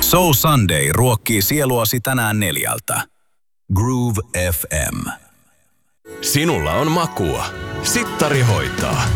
So Sunday ruokkii sieluasi tänään 4. Groove FM. Sinulla on makua. Sittari hoitaa.